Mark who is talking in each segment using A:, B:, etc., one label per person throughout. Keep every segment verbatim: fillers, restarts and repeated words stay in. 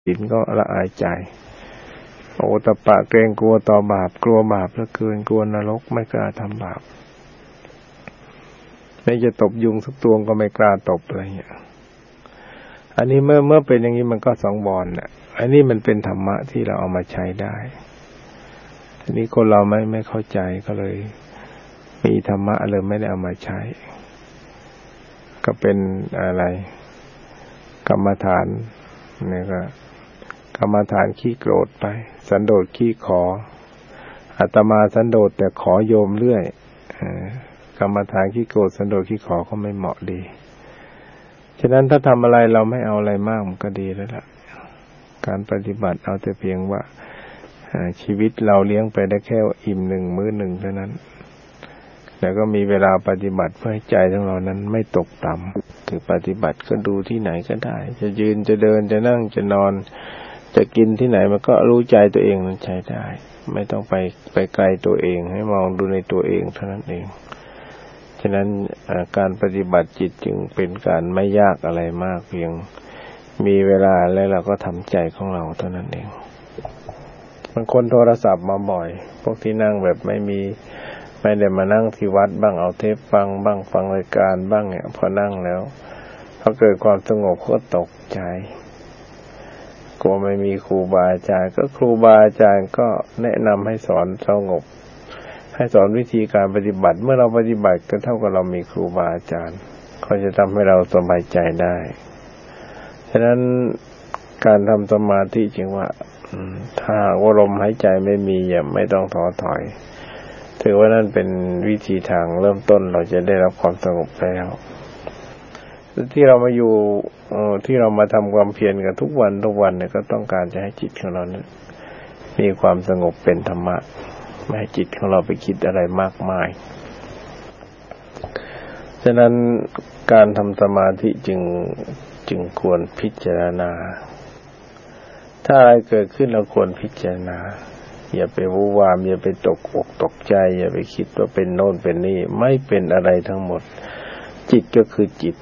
A: ศีลก็ละอายใจโอตปะเกรงกลัวต่อบาปกลัวบาปเหลือเกินกลัวนรกไม่กล้าทำบาปไม่จะตบยุงสักตัวก็ไม่กล้าตบอะไรอย่างเงี้ยอันนี้เมื่อเมื่อเป็นอย่างนี้มันก็สองบอนน่ะอันนี้มันเป็นธรรมะที่เราเอามาใช้ได้ทีนี้คนเราไม่ไม่เข้าใจก็เลยมีธรรมะเลยไม่ได้เอามาใช้ก็เป็นอะไรกรรมฐานนี่ก็กรรมฐานขี้โกรธไปสันโดษขี้ขออาตมาสันโดษแต่ขอโยมเรื่อยกรรมฐานขี้โกรธสันโดษขี้ขอก็ไม่เหมาะดีฉะนั้นถ้าทำอะไรเราไม่เอาอะไรมากมันก็ดีแล้วล่ะการปฏิบัติเอาแต่เพียงว่าชีวิตเราเลี้ยงไปได้แค่อิ่มหนึ่งมื้อหนึ่งเท่านั้นแล้วก็มีเวลาปฏิบัติเพื่อให้ใจของเรานั้นไม่ตกต่ำคือปฏิบัติก็ดูที่ไหนก็ได้จะยืนจะเดินจะนั่งจะนอนจะกินที่ไหนมันก็รู้ใจตัวเองมันใช้ได้ไม่ต้องไปไปไกลตัวเองให้มองดูในตัวเองเท่านั้นเองฉะนั้นการปฏิบัติจิตจึงเป็นการไม่ยากอะไรมากเพียงมีเวลาแล้วเราก็ทำใจของเราเท่านั้นเองบางคนโทรศัพท์มาบ่อยพวกที่นั่งแบบไม่มีไม่ได้มานั่งที่วัดบ้างเอาเทปฟังบ้างฟังรายการบ้างเนี่ยพอนั่งแล้วพอเกิดความสงบก็ตกใจกลัวไม่มีครูบาอาจารย์ก็ครูบาอาจารย์ก็แนะนำให้สอนสงบให้สอนวิธีการปฏิบัติเมื่อเราปฏิบัติก็เท่ากับเรามีครูบาอาจารย์เขาจะทำให้เราสบายใจได้ฉะนั้นการทำสมาธิจึงว่าถ้าว่าลมหายใจไม่มีอย่าไม่ต้องท้อถอยถือว่านั่นเป็นวิธีทางเริ่มต้นเราจะได้รับความสงบแล้วที่เรามาอยู่ที่เรามาทำความเพียรกันทุกวันทุกวันเนี่ยก็ต้องการจะให้จิตของเรานั้นมีความสงบเป็นธรรมะไม่ให้จิตของเราไปคิดอะไรมากมายฉะนั้นการทำสมาธิจึงจึงควรพิจารณาถ้าอะไรเกิดขึ้นเราควรพิจารณาอย่าไปวู่วามอย่าไปตกอกตกใจอย่าไปคิดว่าเป็นโน่นเป็นนี่ไม่เป็นอะไรทั้งหมดจิตก็คือจิต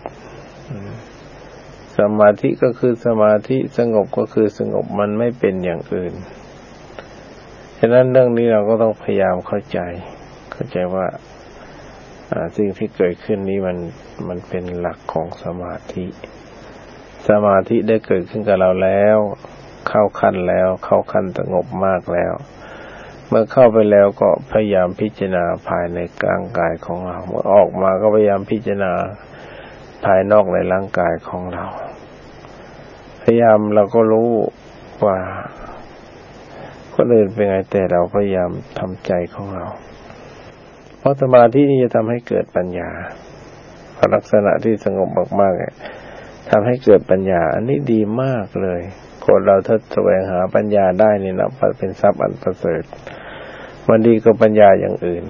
A: สมาธิก็คือสมาธิสงบก็คือสงบมันไม่เป็นอย่างอื่นฉะนั้นเรื่องนี้เราก็ต้องพยายามเข้าใจเข้าใจว่าสิ่งที่เกิดขึ้นนี้มันมันเป็นหลักของสมาธิสมาธิได้เกิดขึ้นกับเราแล้วเข้าขั้นแล้วเข้าขั้นสงบมากแล้วเมื่อเข้าไปแล้วก็พยายามพิจารณาภายในร่างกายของเราเมื่อออกมาก็พยายามพิจารณาภายนอกในร่างกายของเราพยายามเราก็รู้ว่าคนอื่นเป็นไงแต่เราพยายามทำใจของเราเพราะสมาธินี่จะทำให้เกิดปัญญาลักษณะที่สงบมากๆเนี่ยทำให้เกิดปัญญาอันนี้ดีมากเลยคนเราถ้าแสวงหาปัญญาได้นี่นับว่าเป็นทรัพย์อันประเสริฐมันดีกว่าปัญญาอย่างอื่น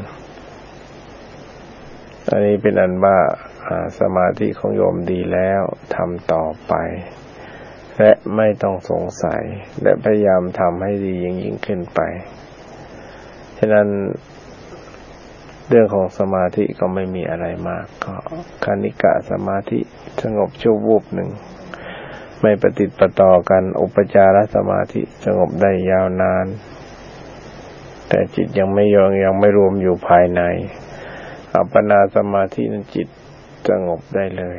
A: อันนี้เป็นอันว่าสมาธิของโยมดีแล้วทำต่อไปและไม่ต้องสงสัยและพยายามทำให้ดียิ่งยิ่งขึ้นไปฉะนั้นเรื่องของสมาธิก็ไม่มีอะไรมากก็คณิกะสมาธิสงบชั่ววูบหนึ่งไม่ประติดประต่อกันอุปจารสมาธิสงบได้ยาวนานแต่จิตยังไม่ยองยังไม่รวมอยู่ภายในอัปปนาสมาธินั้นจิตสงบได้เลย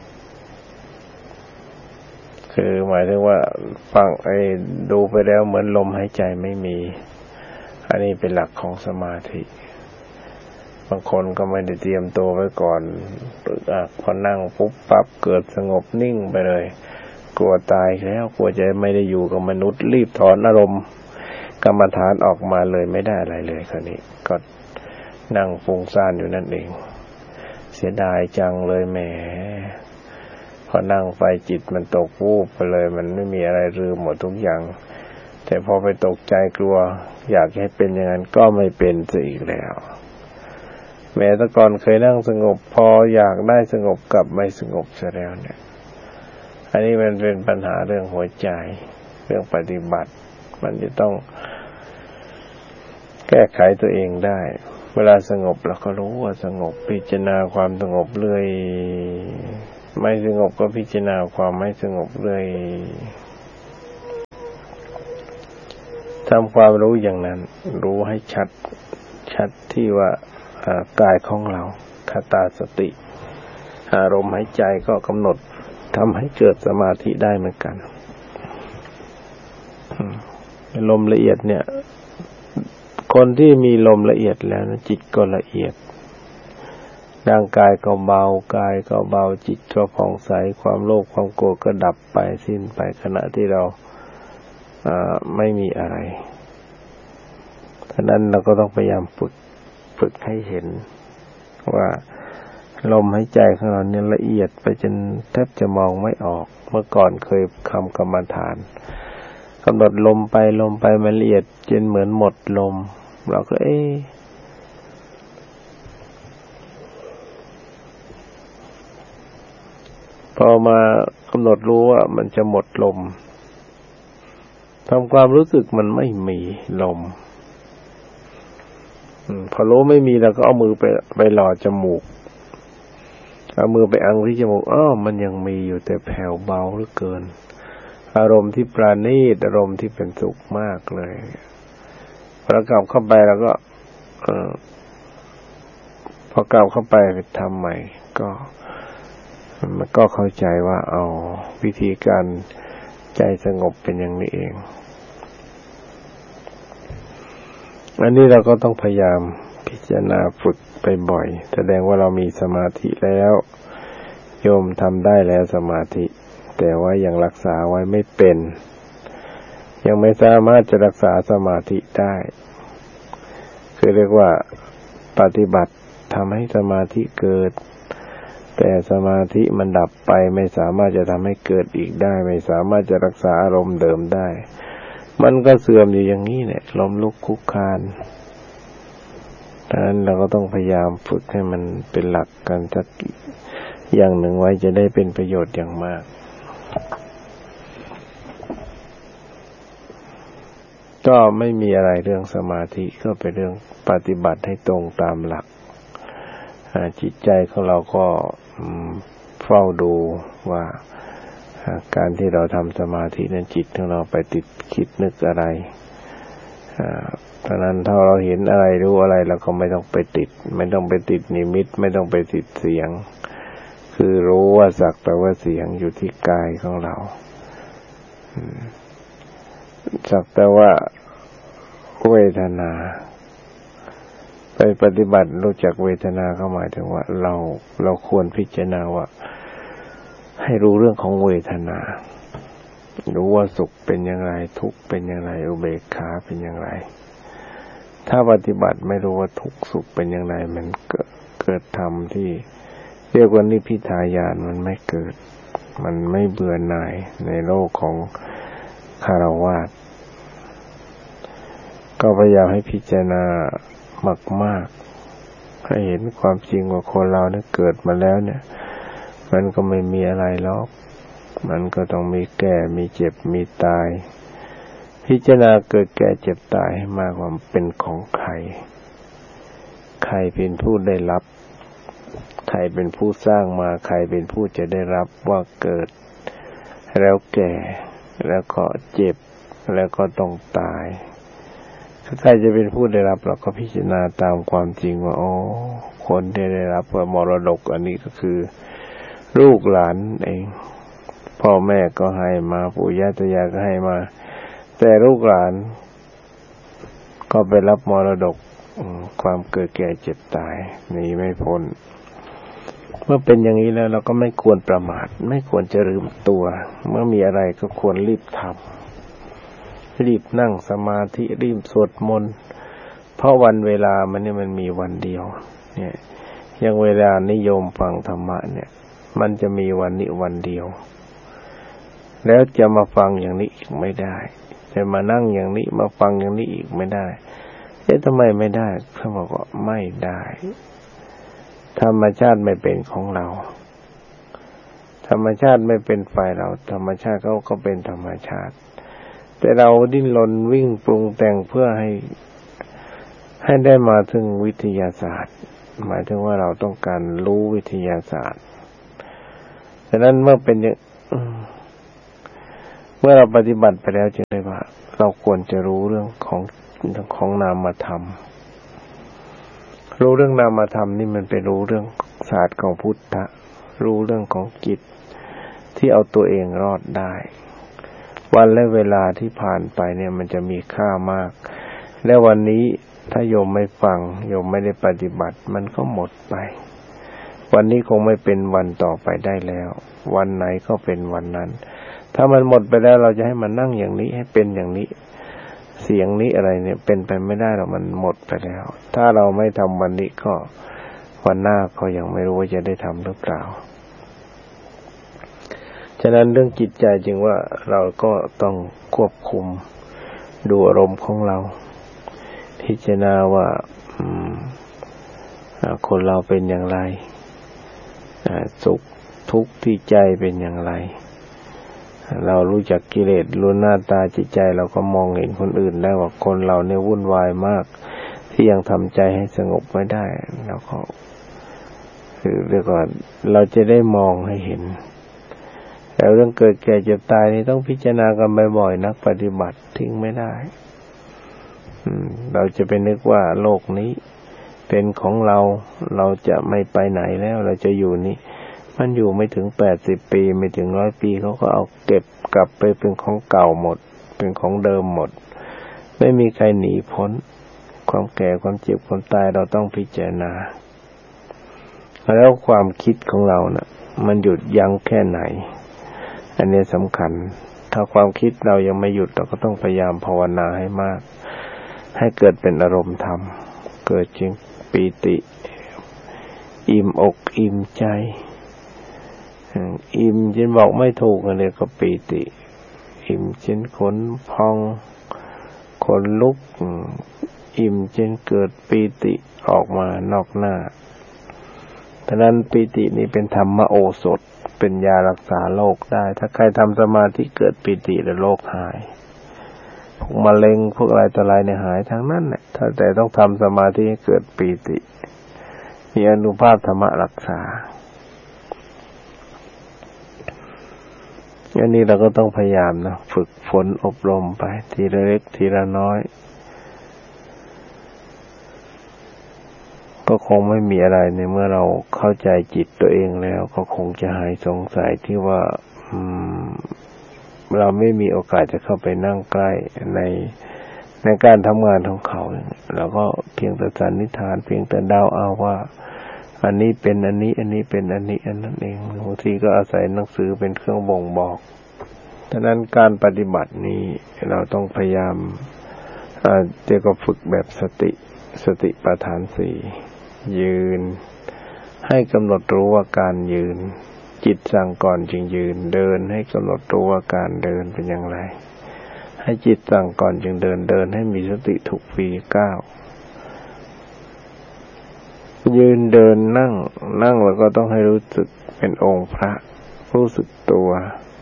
A: คือหมายถึงว่าฟังไอ้ดูไปแล้วเหมือนลมหายใจไม่มีอันนี้เป็นหลักของสมาธิบางคนก็ไม่ได้เตรียมตัวไว้ก่อนพอนั่งปุ๊บปั๊บเกิดสงบนิ่งไปเลยกลัวตายแล้วกลัวจะไม่ได้อยู่กับมนุษย์รีบถอนอารมณ์กรรมฐานออกมาเลยไม่ได้อะไรเลยคราวนี้ก็นั่งฟุ้งซ่านอยู่นั่นเองเสียดายจังเลยแหมพอนั่งไปจิตมันตกวูบไปเลยมันไม่มีอะไรลืมหมดทุกอย่างแต่พอไปตกใจกลัวอยากให้เป็นอย่างนั้นก็ไม่เป็นซะอีกแล้วแม้แต่ก่อนเคยนั่งสงบพออยากได้สงบกลับไม่สงบซะแล้วเนี่ยอันนี้มันเป็นปัญหาเรื่องหัวใจเรื่องปฏิบัติมันจะต้องแก้ไขตัวเองได้เวลาสงบเราก็รู้ว่าสงบพิจารณาความสงบเรื่อยไม่สงบก็พิจารณาความไม่สงบเรื่อยทำความรู้อย่างนั้นรู้ให้ชัดชัดที่ว่ากายของเราคตาสติอารมณ์หายใจก็กำหนดทำให้เกิดสมาธิได้เหมือนกันลมละเอียดเนี่ยคนที่มีลมละเอียดแล้วนะจิตก็ละเอียดร่างกายก็เบากายก็เบาจิตก็ผ่องใสความโลภความโกรธก็ดับไปสิ้นไปขณะที่เราไม่มีอะไรฉะนั้นเราก็ต้องพยายามฝึกฝึกให้เห็นว่าลมหายใจของเราเนี่ยละเอียดไปจนแทบจะมองไม่ออกเมื่อก่อนเคยทำกรรมฐานกำหนดลมไปลมไปมันละเอียดจนเหมือนหมดลมเราก็เอ๊ะพอมากำหนดรู้ว่ามันจะหมดลมทำความรู้สึกมันไม่มีลมพอรู้ไม่มีเราก็เอามือไปไปหล่อจมูกเอามือไปอังที่จมูกอ้อมันยังมีอยู่แต่แผ่วเบาเหลือเกินอารมณ์ที่ปราณีตอารมณ์ที่เป็นสุขมากเลยพอกลับเข้าไปแล้วก็เออพอกลับเข้าไปทำใหม่ก็มันก็เข้าใจว่าเอาวิธีการใจสงบเป็นอย่างนี้เองอันนี้เราก็ต้องพยายามพิจารณาฝึกไปบ่อยแสดงว่าเรามีสมาธิแล้วโยมทำได้แล้วสมาธิแต่ว่ายังรักษาไว้ไม่เป็นยังไม่สามารถจะรักษาสมาธิได้คือเรียกว่าปฏิบัติทำให้สมาธิเกิดแต่สมาธิมันดับไปไม่สามารถจะทำให้เกิดอีกได้ไม่สามารถจะรักษาอารมณ์เดิมได้มันก็เสื่อมอยู่อย่างนี้เนี่ยล้มลุกคลุกคลานดังนั้นเราก็ต้องพยายามฝึกให้มันเป็นหลักกันสักอย่างหนึ่งไว้จะได้เป็นประโยชน์อย่างมากก็ไม่มีอะไรเรื่องสมาธิก็เป็นเรื่องปฏิบัติให้ตรงตามหลักจิตใจของเราก็เฝ้าดูว่าการที่เราทำสมาธินั้นจิตของเราไปติดคิดนึกอะไรเพราะนั้นถ้าเราเห็นอะไรรู้อะไรเราก็ไม่ต้องไปติดไม่ต้องไปติดนิมิตไม่ต้องไปติดเสียงคือรู้ว่าสักแต่ว่าเสียงอยู่ที่กายของเราสักแต่ว่าเวทนาไปปฏิบัติรู้จักเวทนาเข้าหมายถึงว่าเราเราควรพิจารณาว่าให้รู้เรื่องของเวทนารู้ว่าสุขเป็นอย่างไรทุกข์เป็นอย่างไรอุเบกขาเป็นอย่างไรถ้าปฏิบัติไม่รู้ว่าทุกข์สุขเป็นอย่างไรมันก็เกิดธรรมที่เรียกว่านิพพิทายานมันไม่เกิดมันไม่เบื่อหน่ายในโลกของคฤหัสถ์ก็พยายามให้พิจารณามากๆให้เห็นความจริงว่าคนเราเนี่ยเกิดมาแล้วเนี่ยมันก็ไม่มีอะไรหรอกมันก็ต้องมีแก่มีเจ็บมีตายพิจารณาเกิดแก่เจ็บตายให้มากว่าเป็นของใครใครเป็นผู้ได้รับใครเป็นผู้สร้างมาใครเป็นผู้จะได้รับว่าเกิดแล้วแก่แล้วก็เจ็บแล้วก็ต้องตายถ้าใครจะเป็นผู้ได้รับเราก็พิจารณาตามความจริงว่าอ๋อคนที่ได้รับว่ามรดกอันนี้ก็คือลูกหลานเองพ่อแม่ก็ให้มาปู่ย่าตายายก็ให้มาแต่ลูกหลานก็ไปรับมรดกความเกิดแก่เจ็บตายหนีไม่พ้นเมื่อเป็นอย่างนี้แล้วเราก็ไม่ควรประมาทไม่ควรจะลืมตัวเมื่อมีอะไรก็ควรรีบทำรีบนั่งสมาธิรีบสวดมนต์เพราะวันเวลามันเนี่ยมันมีวันเดียวเนี่ยอย่างเวลานิยมฟังธรรมะเนี่ยมันจะมีวันนี้วันเดียวแล้วจะมาฟังอย่างนี้อีกไม่ได้จะมานั่งอย่างนี้มาฟังอย่างนี้อีกไม่ได้เอ๊ะทำไมไม่ได้เขาบอกว่าไม่ได้ธรรมชาติไม่เป็นของเราธรรมชาติไม่เป็นฝ่ายเราธรรมชาติเขาก็เป็นธรรมชาติแต่เราดิ้นรนวิ่งปรุงแต่งเพื่อให้ให้ได้มาถึงวิทยาศาสตร์หมายถึงว่าเราต้องการรู้วิทยาศาสตร์ฉะนั้นเมื่อเป็นอย่างเมื่อเราปฏิบัติไปแล้วจึงได้ว่าเราควรจะรู้เรื่องของของนามธรรมรู้เรื่องนามธรรมนี่มันไปรู้เรื่องศาสตร์ของพุทธะรู้เรื่องของจิตที่เอาตัวเองรอดได้วันและเวลาที่ผ่านไปเนี่ยมันจะมีค่ามากและวันนี้ถ้าโยมไม่ฟังโยมไม่ได้ปฏิบัติมันก็หมดไปวันนี้คงไม่เป็นวันต่อไปได้แล้ววันไหนก็เป็นวันนั้นถ้ามันหมดไปแล้วเราจะให้มันนั่งอย่างนี้ให้เป็นอย่างนี้เสียงนี้อะไรเนี่ยเป็นไปไม่ได้หรอกมันหมดไปแล้วถ้าเราไม่ทำวันนี้ก็วันหน้าก็ยังไม่รู้ว่าจะได้ทำหรือเปล่าฉะนั้นเรื่องจิตใจจึงว่าเราก็ต้องควบคุมดูอารมณ์ของเราพิจารณาว่าคนเราเป็นอย่างไรสุขทุกข์ที่ใจเป็นอย่างไรเรารู้จักกิเลสล้วนหน้าตาจิตใจเราก็มองเห็นคนอื่นได้ว่าคนเราเนี่ยวุ่นวายมากที่ยังทำใจให้สงบไม่ได้แล้วก็คือเรียกว่าเราจะได้มองให้เห็นแต่เรื่องเกิดแก่เจ็บตายนี่ต้องพิจารณากันบ่อยๆนักปฏิบัติทิ้งไม่ได้เราจะไปนึกว่าโลกนี้เป็นของเราเราจะไม่ไปไหนแล้วเราจะอยู่นี่มันอยู่ไม่ถึงแปดสิบปีไม่ถึงร้อยปีเขาก็เอาเก็บกลับไปเป็นของเก่าหมดเป็นของเดิมหมดไม่มีใครหนีพ้นความแก่ความเจ็บความตายเราต้องพิจารณาแล้วความคิดของเรานะ่ะมันหยุดยั้งแค่ไหนอันนี้สำคัญถ้าความคิดเรายังไม่หยุดเราก็ต้องพยายามภาวนาให้มากให้เกิดเป็นอารมณ์ธรรมเกิดจึงปีติอิ่มอกอิ่มใจอิ่มจนบอกไม่ถูกเลยก็ปีติอิ่มจนขนพองขนลุกอิ่มจนเกิดปีติออกมานอกหน้าฉะนั้นปีตินี้เป็นธรรมโอสถเป็นยารักษาโรคได้ถ้าใครทำสมาธิเกิดปีติแล้วโรคหายพวกมะเร็งพวกอะไรต่ออะไรเนี่ยหายทั้งนั้นแหละถ้าแต่ต้องทำสมาธิให้เกิดปีติมีอานุภาพธรรมรักษาอันนี้เราก็ต้องพยายามนะฝึกฝนอบรมไปทีละเล็กทีละน้อยก็คงไม่มีอะไรในเมื่อเราเข้าใจจิตตัวเองแล้วก็คงจะหายสงสัยที่ว่าเราไม่มีโอกาสจะเข้าไปนั่งใกล้ในในการทำงานของเขาเราก็เพียงแต่สันนิษฐานเพียงแต่เดาเอาว่าอันนี้เป็นอันนี้อันนี้เป็นอันนี้อันนั้นเองบางทีก็อาศัยหนังสือเป็นเครื่องบ่งบอกฉะนั้นการปฏิบัตินี้เราต้องพยายามเดี๋ยวก็ฝึกแบบสติสติปัฏฐานสี่ยืนให้กำหนดรู้ว่าการยืนจิตสั่งก่อนจึงยืนเดินให้กำหนดรู้ว่าการเดินเป็นอย่างไรให้จิตสั่งก่อนจึงเดินเดินให้มีสติทุกฝีก้าวยืนเดินนั่งนั่งแล้วก็ต้องให้รู้สึกเป็นองค์พระรู้สึกตัว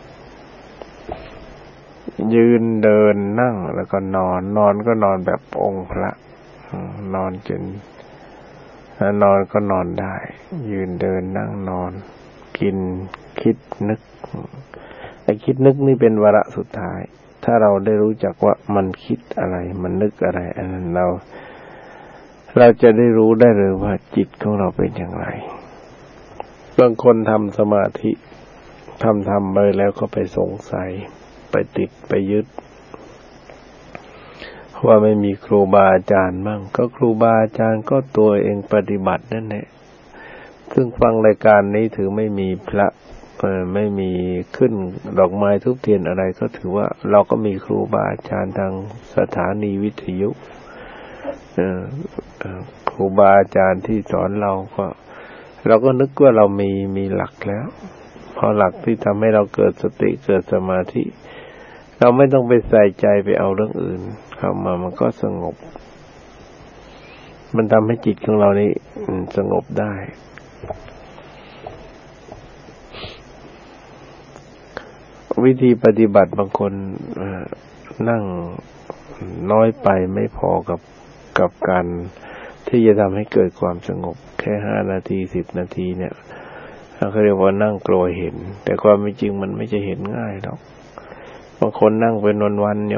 A: ยืนเดินนั่งแล้วก็นอนนอนก็นอนแบบองค์พระนอนจนนอนก็นอนได้ยืนเดินนั่งนอนกินคิดนึกไอ้คิดนึกนี่เป็นวาระสุดท้ายถ้าเราได้รู้จักว่ามันคิดอะไรมันนึกอะไรอันนั้นเราเราจะได้รู้ได้เลยว่าจิตของเราเป็นอย่างไรบางคนทำสมาธิทำทำไปแล้วก็ไปสงสัยไปติดไปยึดว่าไม่มีครูบาอาจารย์บ้างก็ครูบาอาจารย์ก็ตัวเองปฏิบัตินั่นแหละซึ่งฟังรายการนี้ถือไม่มีพระเอ่อไม่มีขึ้นดอกไม้ทุบเทียนอะไรก็ถือว่าเราก็มีครูบาอาจารย์ทางสถานีวิทยุเอ่อครูบาอาจารย์ที่สอนเราก็เราก็นึกว่าเรามีมีหลักแล้วพอหลักที่ทำให้เราเกิดสติเกิดสมาธิเราไม่ต้องไปใส่ใจไปเอาเรื่องอื่นเข้ามามันก็สงบมันทำให้จิตของเรานี่สงบได้วิธีปฏิบัติบางคนนั่งน้อยไปไม่พอกับกับการที่จะทำให้เกิดความสงบแค่ห้านาทีสิบนาทีเนี่ยเขาเรียกว่านั่งกลัวเห็นแต่ความเป็นจริงมันไม่จะเห็นง่ายหรอกบางคนนั่งเป็นวันๆเนี่ย